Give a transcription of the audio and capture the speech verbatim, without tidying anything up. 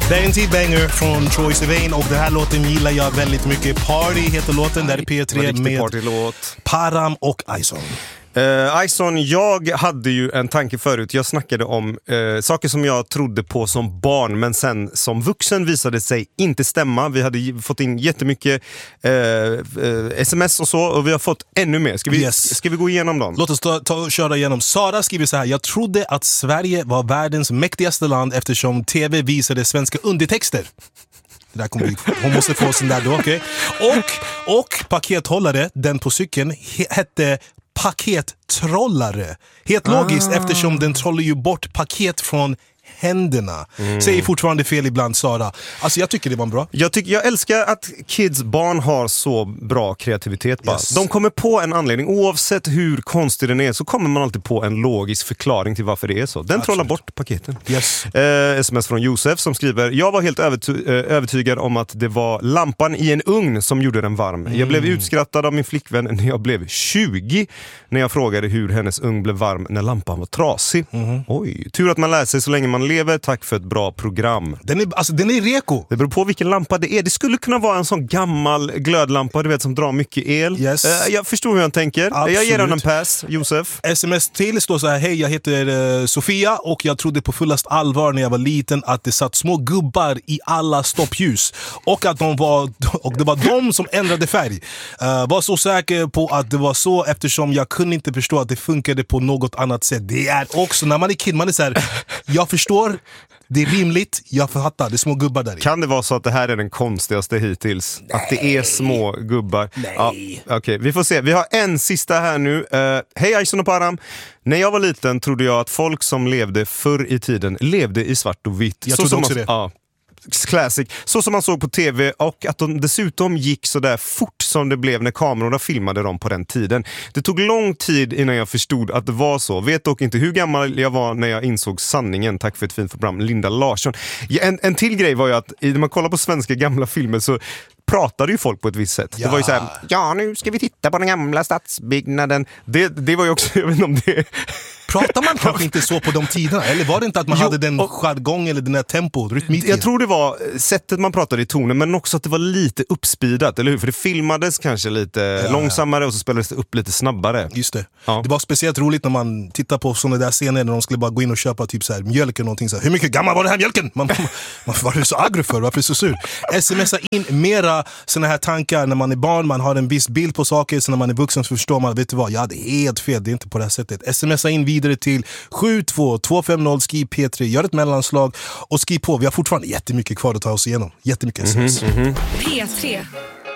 Det är en till banger från Troye Sivan och den här låten gillar jag väldigt mycket. Party heter låten, där är P tre med Param och Ison. Uh, Ison, jag hade ju en tanke förut. Jag snackade om uh, saker som jag trodde på som barn, men sen som vuxen visade sig inte stämma. Vi hade fått in jättemycket uh, uh, sms och så, och vi har fått ännu mer. Ska vi, yes. ska vi gå igenom dem? Låt oss ta, ta och köra igenom. Sara skriver så här: jag trodde att Sverige var världens mäktigaste land eftersom tv visade svenska undertexter. Det där kommer vi, hon måste få sin där då, okej. Okay? Och, och pakethållare, den på cykeln, hette pakettrollare. Helt logiskt ah. eftersom den trollar ju bort paket från händerna. Mm. Säger fortfarande fel ibland, Sara. Alltså jag tycker det var bra. Jag, tycker, jag älskar att kids, barn har så bra kreativitet. Bara. Yes. De kommer på en anledning. Oavsett hur konstig den är så kommer man alltid på en logisk förklaring till varför det är så. Den Absolut. trollar bort paketen. Yes. Eh, sms från Josef som skriver: jag var helt överty- eh, övertygad om att det var lampan i en ugn som gjorde den varm. Mm. Jag blev utskrattad av min flickvän när jag blev tjugo när jag frågade hur hennes ugn blev varm när lampan var trasig. Mm. Oj, tur att man lär sig så länge man lever. Tack för ett bra program. Den är, alltså, den är reko. Det beror på vilken lampa det är. Det skulle kunna vara en sån gammal glödlampa, du vet, som drar mycket el. Yes. Uh, jag förstår hur han tänker. Absolut. Jag ger honom en pass, Josef. Sms till står så här: hej, jag heter uh, Sofia och jag trodde på fullast allvar när jag var liten att det satt små gubbar i alla stoppljus och att de var, och det var de som ändrade färg. Uh, var så säker på att det var så eftersom jag kunde inte förstå att det funkade på något annat sätt. Det är också, när man är kid, man är så här, jag förstår, det är rimligt, jag fattar, det är små gubbar där i. Kan det vara så att det här är den konstigaste hittills? Nej. Att det är små gubbar? Nej. Ja, okej, okay, vi får se. Vi har en sista här nu. Uh, hej Ison och Param. När jag var liten trodde jag att folk som levde förr i tiden levde i svart och vitt. Jag så trodde också man, det. Ja. Classic, så som man såg på tv, och att de dessutom gick så där fort som det blev när kamerorna filmade dem på den tiden. Det tog lång tid innan jag förstod att det var så. Vet dock inte hur gammal jag var när jag insåg sanningen. Tack för ett fint program, Linda Larsson. Ja, en, en till grej var ju att när man kollar på svenska gamla filmer så pratade ju folk på ett visst sätt. Ja. Det var ju så här: ja, nu ska vi titta på den gamla stadsbyggnaden. Det, det var ju också, jag vet inte om det... Pratar man kanske inte så på de tiderna? Eller var det inte att man jo, hade den jargong eller den här tempo, rytmiken? Jag tror det var sättet man pratade i tonen, men också att det var lite uppspeedat, eller hur? För det filmades kanske lite ja, långsammare och så spelades det upp lite snabbare. Just det. Ja. Det var speciellt roligt när man tittar på sådana där scener när de skulle bara gå in och köpa typ så här mjölk eller någonting så här. Hur mycket gammal var det här mjölken? Man, man, man var det så aggro för? Varför är det så sur? Smsa in mera såna här tankar när man är barn, man har en viss bild på saker, så när man är vuxen så förstår man, vet du vad, ja det är helt fel, det är inte på det här sättet. Smsa in vidare till sju två två fem noll, skriv P tre, gör ett mellanslag och skriv på. Vi har fortfarande jättemycket kvar att ta oss igenom. Jättemycket sms. Mm-hmm, mm-hmm. P tre.